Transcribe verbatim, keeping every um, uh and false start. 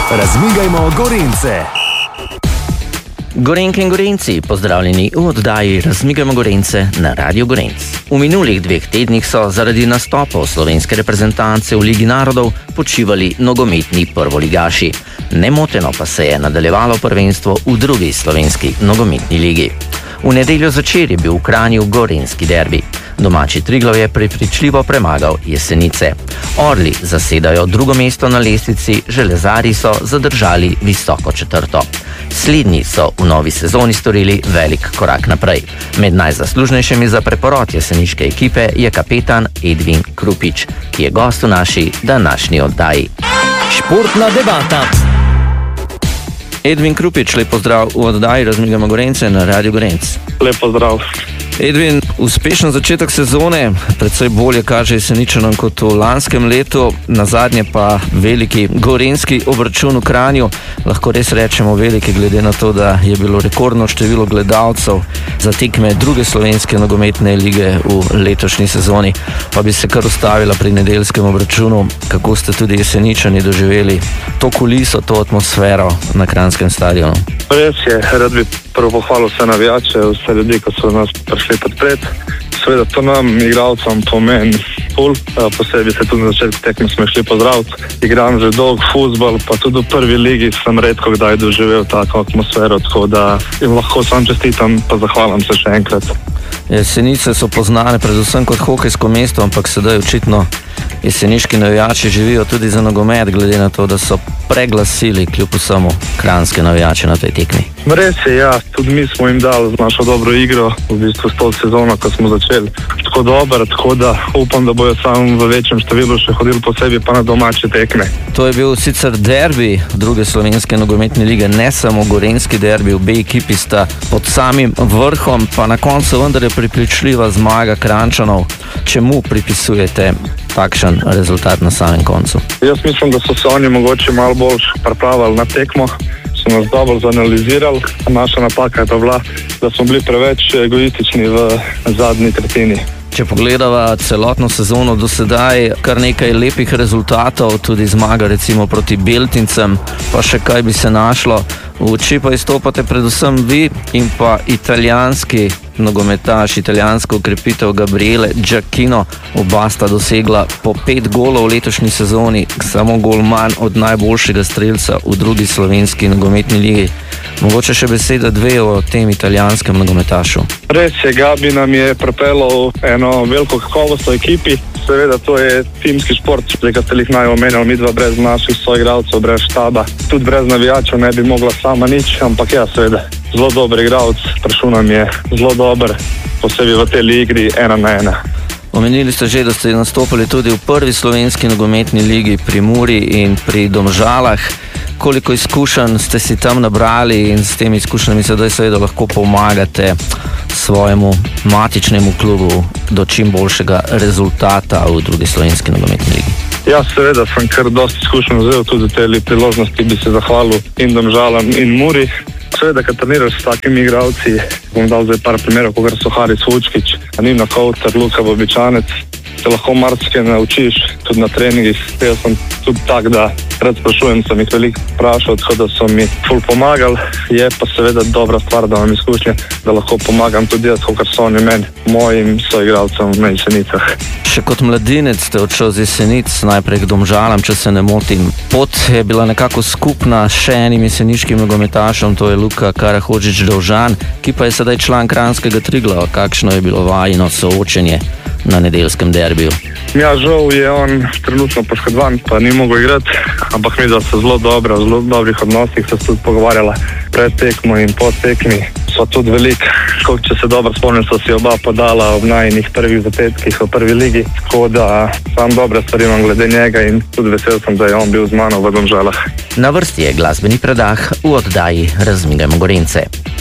Razmigajmo Gorenjce. Gorenjke in Gorenjci, pozdravljeni v oddaji Razmigajmo Gorenjce na Radio Gorenjc. V minulih dveh tednih so zaradi nastopov slovenske reprezentance v Ligi narodov počivali nogometni prvoligaši. Nemoteno pa se je nadaljevalo prvenstvo v drugi slovenski nogometni ligi. V nedeljo zvečer je bil v Kranju gorenjski derbi. Domači Triglav je prepričljivo premagal Jesenice. Orli zasedajo drugo mesto na lestvici, železarji so zadržali visoko četrto. Slednji so v novi sezoni storili velik korak naprej. Med najzaslužnejšimi za preporod jeseniške ekipe je kapetan Edvin Krupič, ki je gost v naši današnji oddaji. Športna debata. Edvin Krupič, lep pozdrav v oddaji Razmigajmo Gorenjce na Radio Gorenjc. Lep pozdrav. Edvin, uspešen začetek sezone, predvsej bolje kaže Jeseničanom kot v lanskem letu, nazadnje pa veliki gorenjski obračun v Kranju. Lahko res rečemo veliki, glede na to, da je bilo rekordno število gledalcev za tekme druge slovenske nogometne lige v letošnji sezoni. Pa bi se kar ustavila pri nedeljskem obračunu, kako ste tudi Jeseničani doživeli to kuliso, to atmosfero na kranjskem stadionu. Res je, rad bi prvo pohvalil vse navijače, vse ljudi, ki so nas prišli podpret. Seveda to nam, igralcem, pomeni ful, posebej se tudi na začetku tekme smo šli pozdraviti. Igram že dolg fuzbal, pa tudi v prvi ligi sem redko kdaj doživel tako atmosfero, tako da jim lahko sam čestitam, pa zahvalim se še enkrat. Jesenice so poznane predvsem kot hokejsko mesto, ampak sedaj očitno jeseniški navijači živijo tudi za nogomet, glede na to, da so preglasili kljub vsemu kranjske navijače na tej tekmi. Res je, ja, tudi mi smo jim dali z našo dobro igro, v bistvu s to sezono, ko smo začeli. Tako dober, tako da upam, da bojo sam v večjem številu še hodili posebej pa na domače tekme. To je bil sicer derbi druge slovenske nogometne lige, ne samo gorenjski derbi, obe ekipi sta pod samim vrhom, pa na koncu vendar je pripričljiva zmaga Kranjčanov. Čemu pripisujete takšen rezultat na samem koncu? Jaz mislim, da so se oni mogoče malo bolj pripravili na tekmo, so nas dobro zanalizirali. Naša napaka je pa bila, da smo bili preveč egoistični v zadnji tretjini. Če pogledava celotno sezono do sedaj, kar nekaj lepih rezultatov, tudi zmaga recimo proti Beltincem, pa še kaj bi se našlo. V oči pa izstopate predvsem vi in pa italijanski nogometaš, italijansko ukrepitev Gabriele Giacchino. Oba sta dosegla po pet golov v letošnji sezoni, samo gol manj od najboljšega strelca v drugi slovenski nogometni ligi. Mogoče še beseda dve o tem italijanskem nogometašu. Res je, Gabi nam je pripeljal eno veliko kakovost v ekipi. Seveda to je timski šport, zdaj ste jih naj omenjali, midva brez naših soigralcev, brez štaba, tudi brez navijačev ne bi mogla sama nič, ampak ja, seveda, zelo dober igralec, prišel nam je zelo dober, posebej v tej igri ena na ena. Omenili ste že, da ste nastopili tudi v prvi slovenski nogometni ligi pri Muri in pri Domžalah. Koliko izkušenj ste si tam nabrali in s temi izkušnjami sedaj seveda lahko pomagate svojemu matičnemu klubu do čim boljšega rezultata v drugi slovenski nogometni ligi? Ja, seveda sem kar dosti izkušenj vzel, tudi te priložnosti bi se zahvalil in Domžalam in Muri. Seveda, kad treniraš s takimi igralci, bom dal zdaj par primerov, kot so Haris Vučkić, Nina Kovtar, Luka Bobičanec, te lahko marsikaj naučiš, tudi na treningih. Jaz sem tudi tak, da rad sprašujem, sem jih veliko vprašal, tako da so mi ful pomagali. Je pa seveda dobra stvar, da imam izkušnje, da lahko pomagam tudi jaz, kot so oni meni, mojim soigralcem na Jesenicah. Še kot mladinec ste odšel z Jesenic, najprej k Domžalam, če se ne motim. Pot je bila nekako skupna še enim jeseniškim nogometašom, to je Luka Karahodžić-Dovžan, ki pa je sedaj član kranjskega Triglava. Kakšno je bilo vajino soočenje na nedeljskem derbiju? Ja, žal je on trenutno poškodovan, pa ni mogel igrati, ampak mi da so zelo dobra, v zelo dobrih odnosih se tudi pogovarjala pred tekmo in po tekmi. So tudi veliko, če se dobro spomnim, so si oba podala ob najinih prvih zatetkih v prvi ligi, tako da sam dobre stvari imam glede njega in tudi vesel sem, da je on bil z mano v Domžalah. Na vrsti je glasbeni predah v oddaji Razmigajmo Gorenjce.